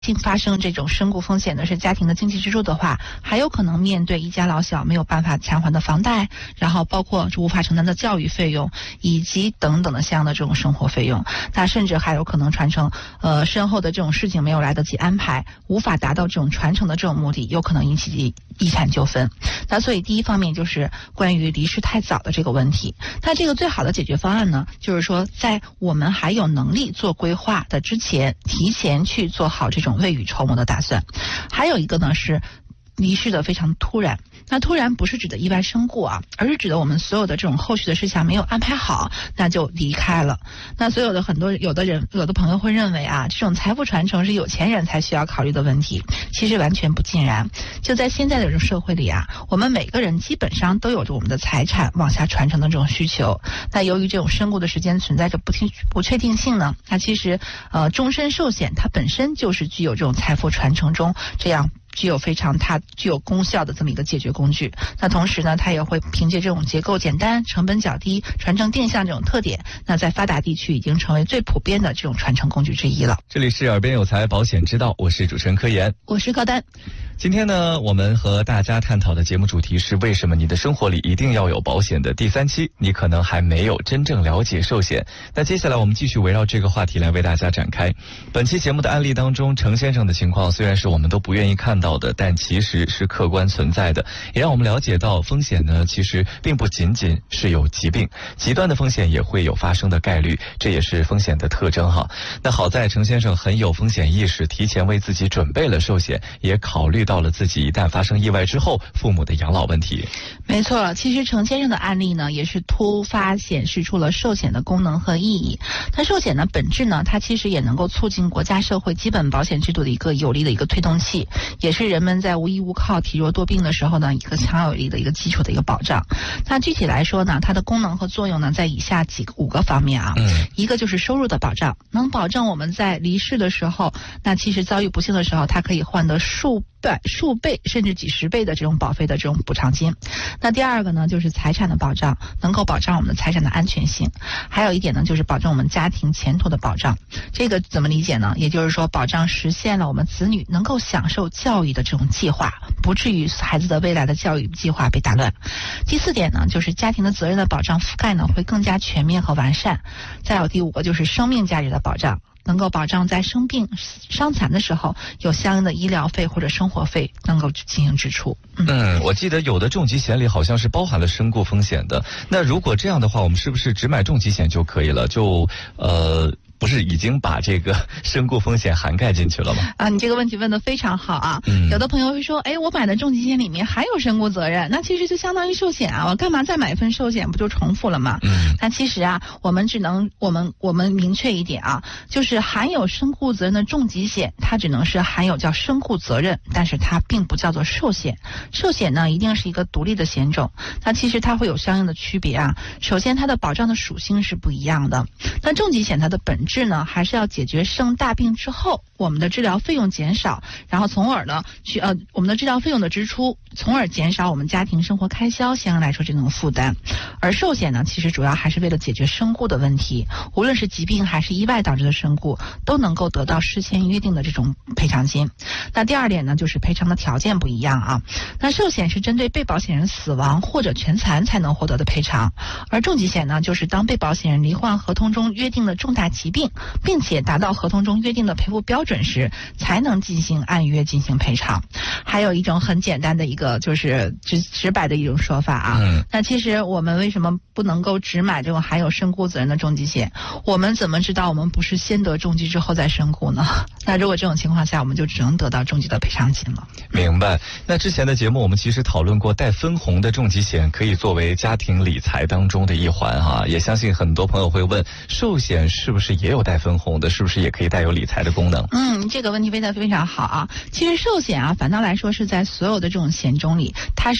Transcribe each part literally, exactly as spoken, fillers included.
发生这种身故风险的是家庭的经济支柱的话，还有可能面对一家老小没有办法偿还的房贷，然后包括无法承担的教育费用，以及等等的相应的这种生活费用。那甚至还有可能传承呃身后的这种事情没有来得及安排，无法达到这种传承的这种目的，有可能引起遗产纠纷。那所以第一方面就是关于离世太早的这个问题。那这个最好的解决方案呢，就是说在我们还有能力做规划的之前，提前去做好这种未雨绸缪的打算。还有一个呢是离世的非常突然，那突然不是指的意外身故啊，而是指的我们所有的这种后续的事项没有安排好，那就离开了。那所有的很多有的人有的朋友会认为啊，这种财富传承是有钱人才需要考虑的问题，其实完全不尽然。就在现在的这种社会里啊，我们每个人基本上都有着我们的财产往下传承的这种需求。那由于这种身故的时间存在着不定不确定性呢，那其实呃终身寿险它本身就是具有这种财富传承中这样具有非常它具有功效的这么一个解决工具。那同时呢，它也会凭借这种结构简单、成本较低、传承定向这种特点，那在发达地区已经成为最普遍的这种传承工具之一了。 这里是耳边有财保险之道，我是主持人柯岩， 我是高丹。 今天呢，我们和大家探讨的节目主题是为什么你的生活里一定要有保险的第三期，你可能还没有真正了解寿险。那接下来我们继续围绕这个话题来为大家展开。本期节目的案例当中，程先生的情况虽然是我们都不愿意看到的，但其实是客观存在的，也让我们了解到风险呢其实并不仅仅是有疾病，极端的风险也会有发生的概率，这也是风险的特征哈。那好在程先生很有风险意识，提前为自己准备了寿险，也考虑到了自己一旦发生意外之后父母的养老问题。 没错，其实程先生的案例呢也是突发显示出了寿险的功能和意义。它寿险的本质呢，它其实也能够促进国家社会基本保险制度的一个有力的一个推动器，也是人们在无依无靠、体弱多病的时候呢一个强有力的一个基础的一个保障。那具体来说呢，它的功能和作用呢在以下几个五个方面啊。嗯，一个就是收入的保障，能保证我们在离世的时候，那其实遭遇不幸的时候，它可以换得数倍、数倍甚至几十倍的这种保费的这种补偿金。那第二个呢，就是财产的保障，能够保障我们的财产的安全性。还有一点呢，就是保证我们家庭前途的保障。这个怎么理解呢？也就是说，保障实现了我们子女能够享受教育的这种计划，不至于孩子的未来的教育计划被打乱。第四点呢，就是家庭的责任的保障覆盖呢会更加全面和完善。再有第五个就是生命价值的保障，能够保障在生病伤残的时候有相应的医疗费或者生活费能够进行支出。 嗯, 嗯我记得有的重疾险里好像是包含了身故风险的，那如果这样的话，我们是不是只买重疾险就可以了？就呃不是已经把这个身故风险涵盖进去了吗？ 啊，你这个问题问得非常好啊！嗯，有的朋友会说，哎，我买的重疾险里面还有身故责任，那其实就相当于寿险啊，我干嘛再买一份寿险，不就重复了吗？嗯，那其实啊，我们只能我们我们明确一点啊，就是含有身故责任的重疾险，它只能是含有叫身故责任，但是它并不叫做寿险。寿险呢，一定是一个独立的险种，那其实它会有相应的区别啊。首先，它的保障的属性是不一样的。那重疾险它的本质呢，还是要解决生大病之后我们的治疗费用减少，然后从而呢去呃我们的治疗费用的支出，从而减少我们家庭生活开销相应来说这种负担。而寿险呢，其实主要还是为了解决身故的问题，无论是疾病还是意外导致的身故，都能够得到事先约定的这种赔偿金。那第二点呢，就是赔偿的条件不一样啊。那寿险是针对被保险人死亡或者全残才能获得的赔偿，而重疾险呢，就是当被保险人罹患合同中约定的重大疾病，并且达到合同中约定的赔付标准时，才能进行按约进行赔偿。还有一种很简单的一个就是直直白的一种说法啊。嗯，那其实我们为什么不能够只买这种含有身故责任的重疾险？我们怎么知道我们不是先得重疾之后再身故呢？那如果这种情况下，我们就只能得到重疾的赔偿金了。 明白。那之前的节目我们其实讨论过，带分红的重疾险可以作为家庭理财当中的一环哈。也相信很多朋友会问，寿险是不是也有带分红的？是不是也可以带有理财的功能？ 嗯，这个问题问得非常好啊。其实寿险啊，反倒来说是在所有的这种险种里，它是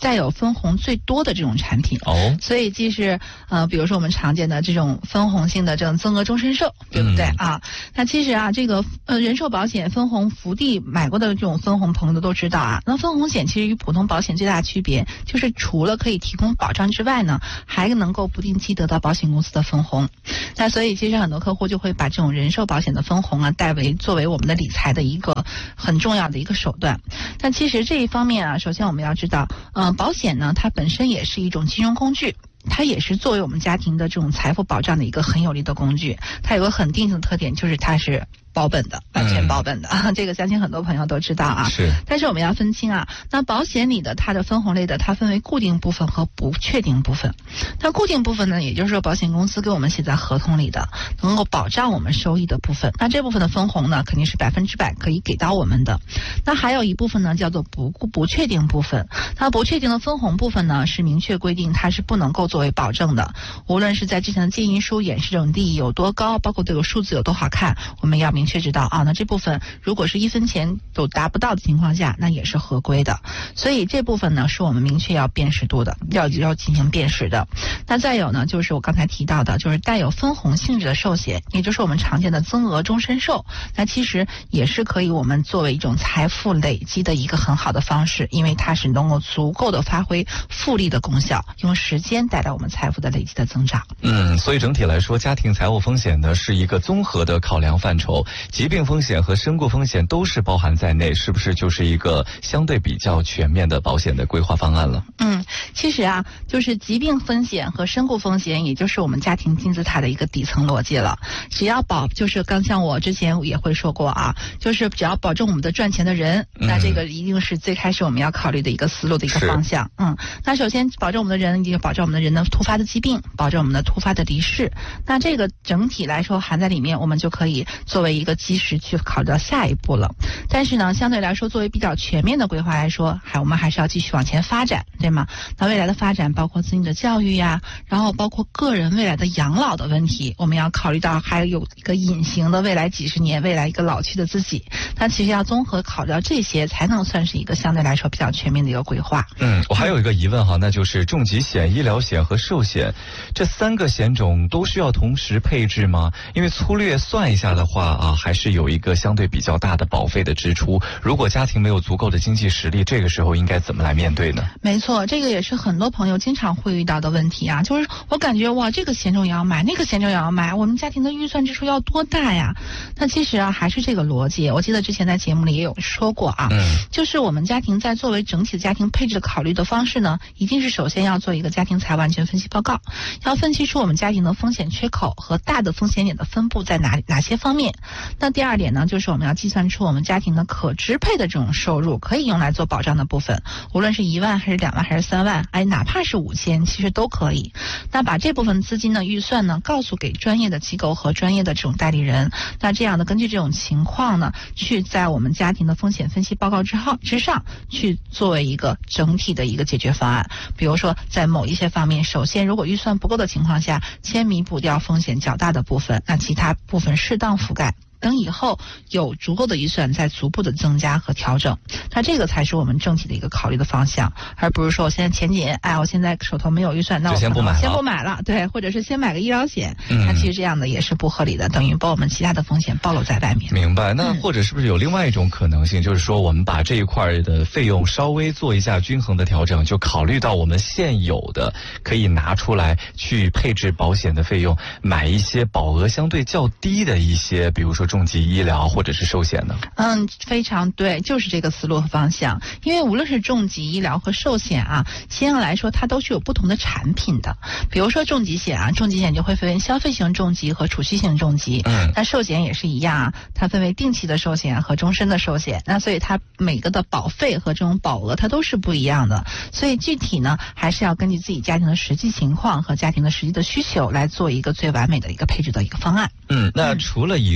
带有分红最多的这种产品。 哦， 所以既是呃，比如说我们常见的这种分红性的这种增额终身寿，对不对、嗯、啊？那其实啊，这个呃人寿保险分红福地买过的这种分红朋友都知道啊。那分红险其实与普通保险最大的区别就是除了可以提供保障之外呢，还能够不定期得到保险公司的分红。那所以其实很多客户就会把这种人寿保险的分红啊代为作为我们的理财的一个很重要的一个手段。但其实这一方面啊，首先我们要知道，呃，保险呢它本身也是一种金融工具。它也是作为我们家庭的这种财富保障的一个很有力的工具。它有个很定性的特点，就是它是保本的，完全保本的、嗯、这个相信很多朋友都知道啊。 是。 但是我们要分清啊，那保险里的它的分红类的，它分为固定部分和不确定部分。那固定部分呢，也就是说保险公司给我们写在合同里的，能够保障我们收益的部分。那这部分的分红呢，肯定是百分之百可以给到我们的。那还有一部分呢，叫做不不确定部分。那不确定的分红部分呢，是明确规定它是不能够作为保证的。无论是在之前的建议书演示这种利益有多高，包括这个数字有多好看，我们要明确知道啊，那这部分如果是一分钱都达不到的情况下，那也是合规的。所以这部分呢，是我们明确要辨识度的，要要进行辨识的。那再有呢，就是我刚才提到的，就是带有分红性质的寿险，也就是我们常见的增额终身寿。那其实也是可以我们作为一种财富累积的一个很好的方式，因为它是能够足够的发挥复利的功效，用时间带来我们财富的累积的增长。 嗯，所以整体来说，家庭财务风险呢是一个综合的考量范畴，疾病风险和身故风险都是包含在内，是不是就是一个相对比较全面的保险的规划方案了？ 嗯，其实啊，就是疾病风险和身故风险，也就是我们家庭金字塔的一个底层逻辑了。只要保，就是刚像我之前也会说过啊，就是只要保证我们的赚钱的人，嗯、那这个一定是最开始我们要考虑的一个思路的一个方向。嗯，那首先保证我们的人，一定保证我们的人的突发的疾病，保证我们的突发的离世。那这个整体来说含在里面，我们就可以作为一个基石去考虑到下一步了。但是呢，相对来说，作为比较全面的规划来说，还我们还是要继续往前发展，对吗？那未来的发展包括子女的教育呀，然后包括个人未来的养老的问题，我们要考虑到还有一个隐形的未来几十年，未来一个老去的自己。那其实要综合考虑到这些，才能算是一个相对来说比较全面的一个规划。 嗯，我还有一个疑问哈，那就是重疾险、医疗险和寿险这三个险种都需要同时配置吗？因为粗略算一下的话啊，还是有一个相对比较大的保费的支出。如果家庭没有足够的经济实力，这个时候应该怎么来面对呢？ 没错，这个也是很多朋友经常会遇到的问题啊，就是我感觉哇，这个险种也要买，那个险种也要买，我们家庭的预算支出要多大呀？那其实啊，还是这个逻辑。我记得之前在节目里也有说过啊，嗯，就是我们家庭在作为整体的家庭配置的考虑的方式呢，一定是首先要做一个家庭财务安全分析报告，要分析出我们家庭的风险缺口和大的风险点的分布在哪哪些方面。那第二点呢，就是我们要计算出我们家庭的可支配的这种收入，可以用来做保障的部分，无论是一万还是两万还是三万，哎，哪怕是五千，其实都可以。那把这部分资金的预算呢，告诉给专业的机构和专业的这种代理人，那这样的根据这种情况呢，去在我们家庭的风险分析报告之后之上，去作为一个整体的一个解决方案。比如说，在某一些方面，首先如果预算不够的情况下，先弥补掉风险较大的部分，那其他部分适当覆盖。等以后有足够的预算再逐步的增加和调整，那这个才是我们整体的一个考虑的方向，而不是说我现在钱紧，哎，我现在手头没有预算，那我先不买了， 先不买了，对，或者是先买个医疗险，嗯、那其实这样的也是不合理的，等于把我们其他的风险暴露在外面。 明白。那或者是不是有另外一种可能性，嗯、就是说我们把这一块的费用稍微做一下均衡的调整，就考虑到我们现有的可以拿出来去配置保险的费用，买一些保额相对较低的一些，比如说重疾医疗或者是寿险呢？ 嗯，非常对，就是这个思路和方向。因为无论是重疾医疗和寿险啊，先要来说它都是有不同的产品的。比如说重疾险啊，重疾险就会分为消费型重疾和储蓄型重疾。嗯，那寿险也是一样啊，它分为定期的寿险和终身的寿险。那所以它每个的保费和这种保额它都是不一样的。所以具体呢，还是要根据自己家庭的实际情况和家庭的实际的需求来做一个最完美的一个配置的一个方案。 嗯，那除了以上我们聊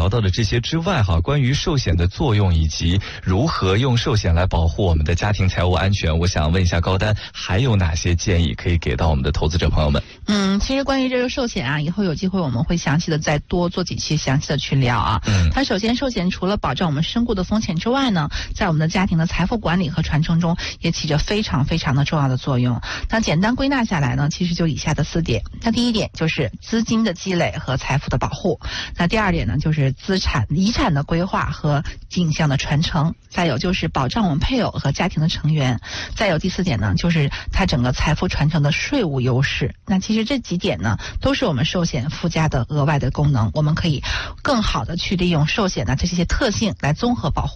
聊到的这些之外哈，关于寿险的作用以及如何用寿险来保护我们的家庭财务安全，我想问一下高丹，还有哪些建议可以给到我们的投资者朋友们？ 嗯，其实关于这个寿险啊，以后有机会我们会详细的再多做几期详细的去聊啊。嗯，它首先寿险除了保障我们身故的风险之外呢，在我们的家庭的财富管理和传承中也起着非常非常的重要的作用。那简单归纳下来呢，其实就以下的四点。那第一点就是资金的积累和财富的保护。那第二点呢，就是资产遗产的规划和景象的传承。再有就是保障我们配偶和家庭的成员。再有第四点呢，就是它整个财富传承的税务优势。那其实这几点呢，都是我们寿险附加的额外的功能，我们可以更好的去利用寿险的这些特性来综合保护